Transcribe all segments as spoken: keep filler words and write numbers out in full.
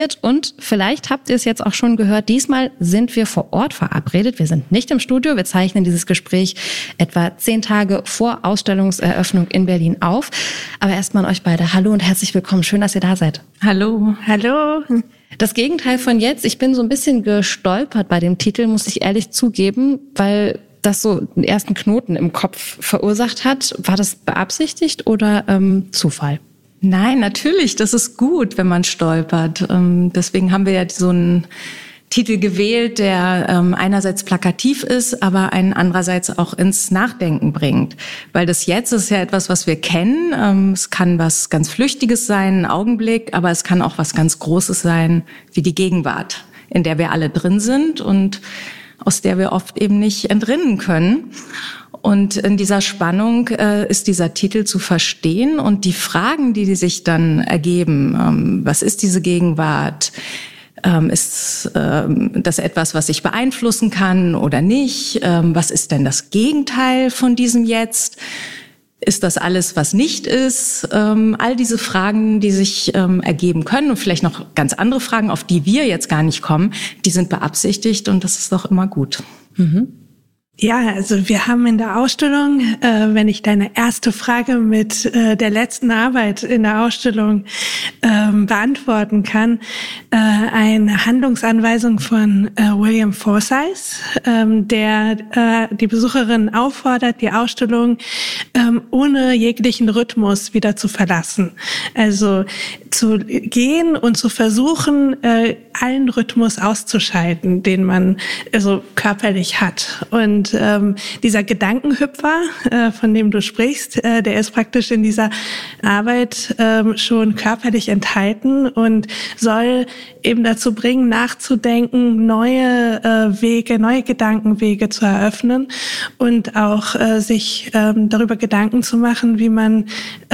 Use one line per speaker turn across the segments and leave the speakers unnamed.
Und vielleicht habt ihr es jetzt auch schon gehört, diesmal sind wir vor Ort verabredet. Wir sind nicht im Studio, wir zeichnen dieses Gespräch etwa zehn Tage vor Ausstellungseröffnung in Berlin auf. Aber erstmal an euch beide, hallo und herzlich willkommen, schön, dass ihr da seid.
Hallo. Hallo.
Das Gegenteil von jetzt, ich bin so ein bisschen gestolpert bei dem Titel, muss ich ehrlich zugeben, weil das so einen ersten Knoten im Kopf verursacht hat. War das beabsichtigt oder ähm, Zufall?
Nein, natürlich, das ist gut, wenn man stolpert. Ähm, deswegen haben wir ja so einen Titel gewählt, der ähm, einerseits plakativ ist, aber einen andererseits auch ins Nachdenken bringt. Weil das Jetzt ist ja etwas, was wir kennen. Ähm, es kann was ganz Flüchtiges sein, ein Augenblick, aber es kann auch was ganz Großes sein, wie die Gegenwart, in der wir alle drin sind und aus der wir oft eben nicht entrinnen können. Und in dieser Spannung äh, ist dieser Titel zu verstehen und die Fragen, die, die sich dann ergeben, ähm, was ist diese Gegenwart? Ähm, ist ähm, das etwas, was ich beeinflussen kann oder nicht? Ähm, was ist denn das Gegenteil von diesem Jetzt? Ist das alles, was nicht ist? Ähm, all diese Fragen, die sich ähm, ergeben können und vielleicht noch ganz andere Fragen, auf die wir jetzt gar nicht kommen, die sind beabsichtigt und das ist doch immer gut.
Mhm.
Ja, also wir haben in der Ausstellung, äh, wenn ich deine erste Frage mit äh, der letzten Arbeit in der Ausstellung ähm, beantworten kann, äh, eine Handlungsanweisung von äh, William Forsyth, ähm, der äh, die Besucherin auffordert, die Ausstellung ähm, ohne jeglichen Rhythmus wieder zu verlassen. Also zu gehen und zu versuchen, äh, allen Rhythmus auszuschalten, den man also körperlich hat. Und ähm, dieser Gedankenhüpfer, äh, von dem du sprichst, äh, der ist praktisch in dieser Arbeit ähm, schon körperlich enthalten und soll eben dazu bringen, nachzudenken, neue äh, Wege, neue Gedankenwege zu eröffnen und auch äh, sich ähm, darüber Gedanken zu machen, wie man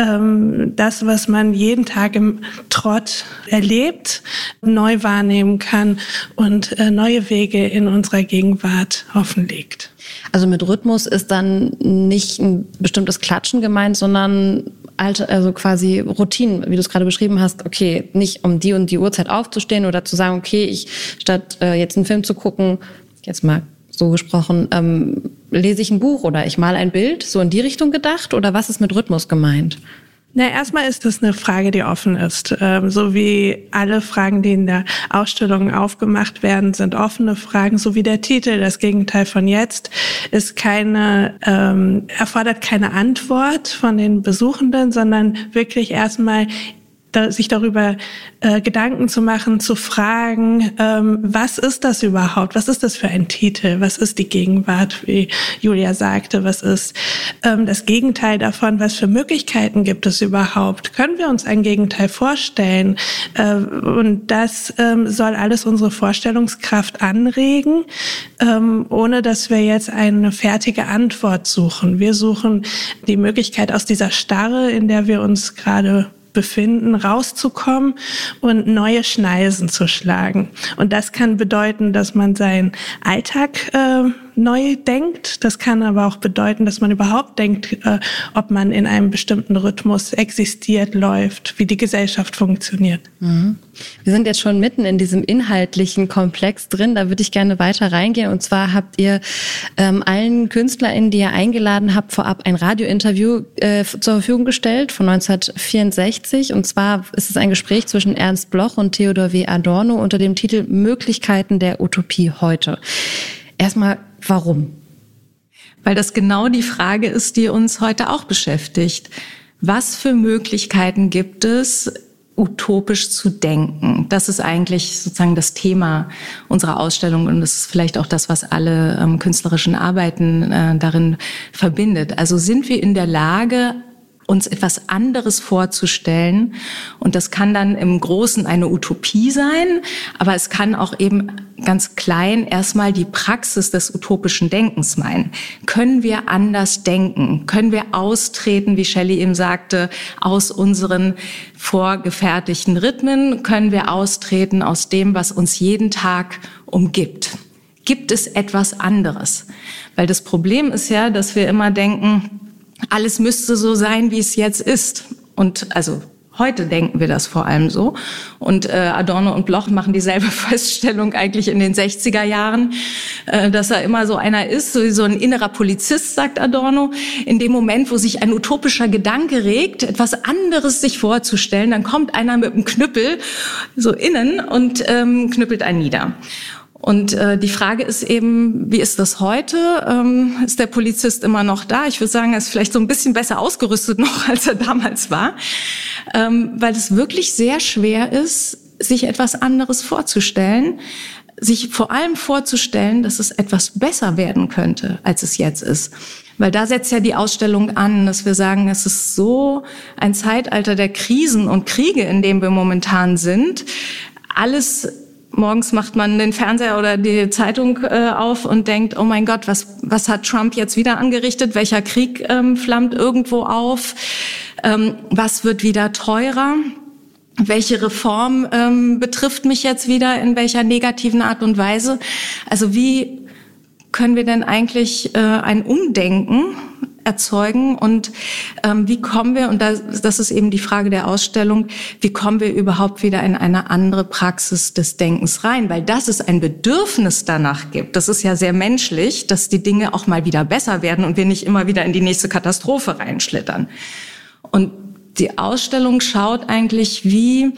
ähm, das, was man jeden Tag im Trott erlebt, neu wahrnehmen kann und äh, neue Wege in unserer Gegenwart offenlegt.
Also mit Rhythmus ist dann nicht ein bestimmtes Klatschen gemeint, sondern alte, also quasi Routinen, wie du es gerade beschrieben hast. Okay, nicht um die und die Uhrzeit aufzustehen oder zu sagen, okay, ich statt äh, jetzt einen Film zu gucken, jetzt mal so gesprochen, ähm, lese ich ein Buch oder ich male ein Bild, so in die Richtung gedacht? Oder was ist mit Rhythmus gemeint?
Na, erstmal ist das eine Frage, die offen ist. Ähm, so wie alle Fragen, die in der Ausstellung aufgemacht werden, sind offene Fragen, so wie der Titel, das Gegenteil von jetzt, ist keine, ähm, erfordert keine Antwort von den Besuchenden, sondern wirklich erstmal da, sich darüber äh, Gedanken zu machen, zu fragen, ähm, was ist das überhaupt? Was ist das für ein Titel? Was ist die Gegenwart, wie Julia sagte? Was ist ähm, das Gegenteil davon? Was für Möglichkeiten gibt es überhaupt? Können wir uns ein Gegenteil vorstellen? Äh, und das ähm, soll alles unsere Vorstellungskraft anregen, ähm, ohne dass wir jetzt eine fertige Antwort suchen. Wir suchen die Möglichkeit aus dieser Starre, in der wir uns gerade befinden, rauszukommen und neue Schneisen zu schlagen. Und das kann bedeuten, dass man seinen Alltag äh, neu denkt. Das kann aber auch bedeuten, dass man überhaupt denkt, äh, ob man in einem bestimmten Rhythmus existiert, läuft, wie die Gesellschaft funktioniert.
Mhm. Wir sind jetzt schon mitten in diesem inhaltlichen Komplex drin. Da würde ich gerne weiter reingehen. Und zwar habt ihr ähm, allen KünstlerInnen, die ihr eingeladen habt, vorab ein Radiointerview äh, zur Verfügung gestellt von neunzehnhundertvierundsechzig. Und zwar ist es ein Gespräch zwischen Ernst Bloch und Theodor W. Adorno unter dem Titel Möglichkeiten der Utopie heute. Erstmal, warum?
Weil das genau die Frage ist, die uns heute auch beschäftigt. Was für Möglichkeiten gibt es, utopisch zu denken? Das ist eigentlich sozusagen das Thema unserer Ausstellung und das ist vielleicht auch das, was alle ähm, künstlerischen Arbeiten äh, darin verbindet. Also sind wir in der Lage, uns etwas anderes vorzustellen. Und das kann dann im Großen eine Utopie sein, aber es kann auch eben ganz klein erstmal die Praxis des utopischen Denkens meinen. Können wir anders denken? Können wir austreten, wie Shelley eben sagte, aus unseren vorgefertigten Rhythmen? Können wir austreten aus dem, was uns jeden Tag umgibt? Gibt es etwas anderes? Weil das Problem ist ja, dass wir immer denken, alles müsste so sein, wie es jetzt ist. Und also Heute denken wir das vor allem so. Und äh, Adorno und Bloch machen dieselbe Feststellung eigentlich in den sechziger Jahren, äh, dass er immer so einer ist, so, so ein innerer Polizist, sagt Adorno. In dem Moment, wo sich ein utopischer Gedanke regt, etwas anderes sich vorzustellen, dann kommt einer mit einem Knüppel so innen und ähm, knüppelt einen nieder. Und äh, die Frage ist eben, wie ist das heute? Ähm, ist der Polizist immer noch da? Ich würde sagen, er ist vielleicht so ein bisschen besser ausgerüstet noch, als er damals war, ähm, weil es wirklich sehr schwer ist, sich etwas anderes vorzustellen, sich vor allem vorzustellen, dass es etwas besser werden könnte, als es jetzt ist. Weil da setzt ja die Ausstellung an, dass wir sagen, es ist so ein Zeitalter der Krisen und Kriege, in dem wir momentan sind. Alles Morgens macht man den Fernseher oder die Zeitung äh, auf und denkt, oh mein Gott, was was hat Trump jetzt wieder angerichtet? Welcher Krieg ähm, flammt irgendwo auf? Ähm, was wird wieder teurer? Welche Reform ähm, betrifft mich jetzt wieder in welcher negativen Art und Weise? Also wie können wir denn eigentlich äh, ein Umdenken erzeugen und ähm, wie kommen wir, und das, das ist eben die Frage der Ausstellung, wie kommen wir überhaupt wieder in eine andere Praxis des Denkens rein, weil dass es ein Bedürfnis danach gibt, das ist ja sehr menschlich, dass die Dinge auch mal wieder besser werden und wir nicht immer wieder in die nächste Katastrophe reinschlittern. Und die Ausstellung schaut eigentlich, wie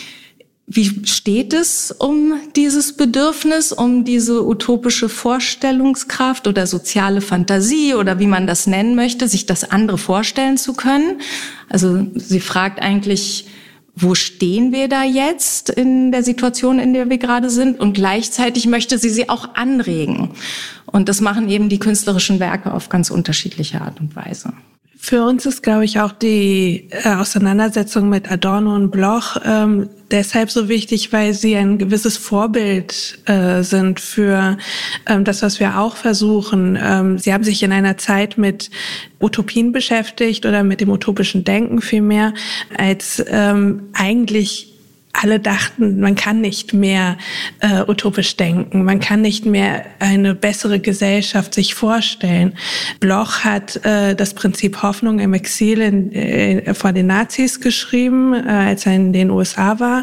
Wie steht es um dieses Bedürfnis, um diese utopische Vorstellungskraft oder soziale Fantasie oder wie man das nennen möchte, sich das andere vorstellen zu können? Also sie fragt eigentlich, wo stehen wir da jetzt in der Situation, in der wir gerade sind? Und gleichzeitig möchte sie sie auch anregen. Und das machen eben die künstlerischen Werke auf ganz unterschiedliche Art und Weise.
Für uns ist, glaube ich, auch die äh, Auseinandersetzung mit Adorno und Bloch ähm, deshalb so wichtig, weil sie ein gewisses Vorbild äh, sind für ähm, das, was wir auch versuchen. Ähm, sie haben sich in einer Zeit mit Utopien beschäftigt oder mit dem utopischen Denken vielmehr, als ähm, eigentlich alle dachten, man kann nicht mehr äh, utopisch denken, man kann nicht mehr eine bessere Gesellschaft sich vorstellen. Bloch hat äh, das Prinzip Hoffnung im Exil in, äh, vor den Nazis geschrieben, äh, als er in den U S A war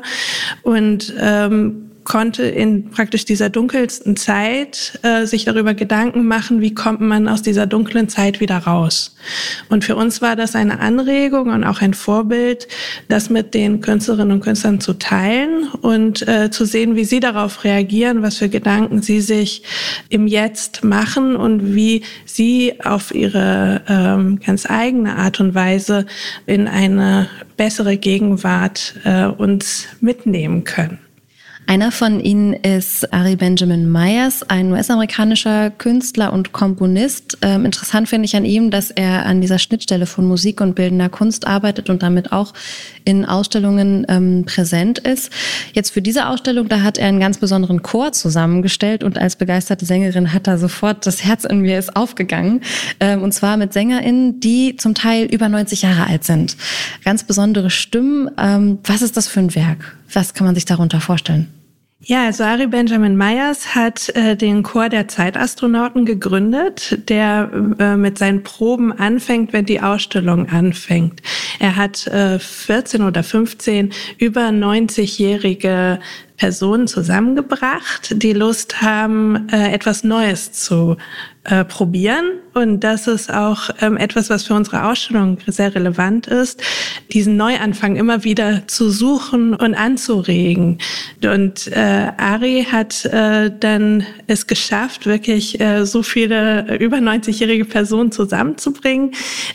und ähm, konnte in praktisch dieser dunkelsten Zeit äh, sich darüber Gedanken machen, wie kommt man aus dieser dunklen Zeit wieder raus. Und für uns war das eine Anregung und auch ein Vorbild, das mit den Künstlerinnen und Künstlern zu teilen und äh, zu sehen, wie sie darauf reagieren, was für Gedanken sie sich im Jetzt machen und wie sie auf ihre ähm, ganz eigene Art und Weise in eine bessere Gegenwart äh, uns mitnehmen können.
Einer von ihnen ist Ari Benjamin Myers, ein U S-amerikanischer Künstler und Komponist. Ähm, interessant finde ich an ihm, dass er an dieser Schnittstelle von Musik und bildender Kunst arbeitet und damit auch in Ausstellungen ähm, präsent ist. Jetzt für diese Ausstellung, da hat er einen ganz besonderen Chor zusammengestellt und als begeisterte Sängerin hat er sofort das Herz in mir ist aufgegangen. Ähm, und zwar mit SängerInnen, die zum Teil über neunzig Jahre alt sind. Ganz besondere Stimmen. Ähm, was ist das für ein Werk? Was kann man sich darunter vorstellen?
Ja, also Ari Benjamin Myers hat äh, den Chor der Zeitastronauten gegründet, der äh, mit seinen Proben anfängt, wenn die Ausstellung anfängt. Er hat äh, vierzehn oder fünfzehn über neunzigjährige Personen zusammengebracht, die Lust haben, äh, etwas Neues zu äh, probieren. Und das ist auch ähm, etwas, was für unsere Ausstellung sehr relevant ist, diesen Neuanfang immer wieder zu suchen und anzuregen. Und äh, Ari hat äh, dann es geschafft, wirklich äh, so viele über neunzigjährige Personen zusammenzubringen,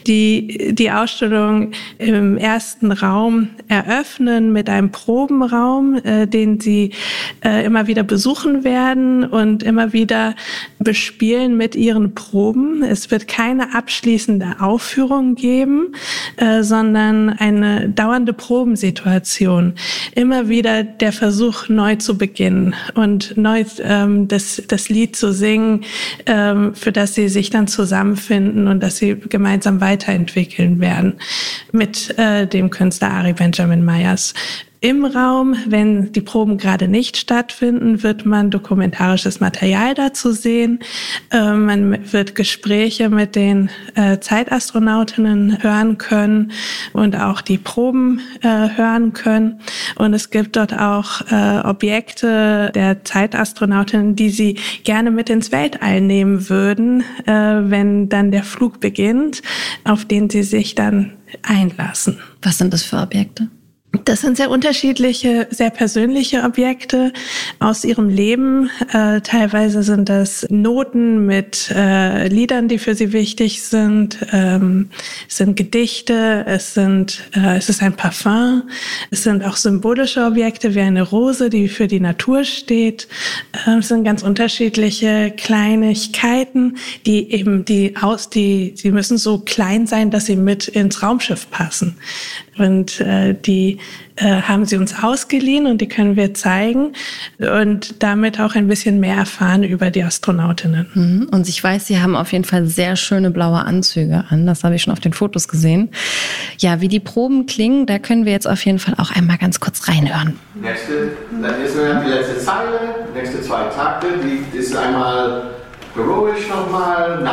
die die Ausstellung im ersten Raum eröffnen mit einem Probenraum, äh, den sie sie äh, immer wieder besuchen werden und immer wieder bespielen mit ihren Proben. Es wird keine abschließende Aufführung geben, äh, sondern eine dauernde Probensituation. Immer wieder der Versuch, neu zu beginnen und neu ähm, das, das Lied zu singen, ähm, für das sie sich dann zusammenfinden und das sie gemeinsam weiterentwickeln werden mit äh, dem Künstler Ari Benjamin Myers. Im Raum, wenn die Proben gerade nicht stattfinden, wird man dokumentarisches Material dazu sehen. Äh, man wird Gespräche mit den äh, Zeitastronautinnen hören können und auch die Proben äh, hören können. Und es gibt dort auch äh, Objekte der Zeitastronautinnen, die sie gerne mit ins Weltall nehmen würden, äh, wenn dann der Flug beginnt, auf den sie sich dann einlassen.
Was sind das für Objekte?
Das sind sehr unterschiedliche, sehr persönliche Objekte aus ihrem Leben. Äh, teilweise sind das Noten mit äh, Liedern, die für sie wichtig sind. Ähm, es sind Gedichte, es sind, äh, es ist ein Parfum. Es sind auch symbolische Objekte wie eine Rose, die für die Natur steht. Äh, es sind ganz unterschiedliche Kleinigkeiten, die eben die aus, die, die müssen so klein sein, dass sie mit ins Raumschiff passen. Und äh, die äh, haben sie uns ausgeliehen und die können wir zeigen und damit auch ein bisschen mehr erfahren über die Astronautinnen.
Und ich weiß, Sie haben auf jeden Fall sehr schöne blaue Anzüge an. Das habe ich schon auf den Fotos gesehen. Ja, wie die Proben klingen, da können wir jetzt auf jeden Fall auch einmal ganz kurz reinhören.
Nächste, dann ist die letzte Zeile, nächste zwei Takte, die ist einmal heroisch nochmal.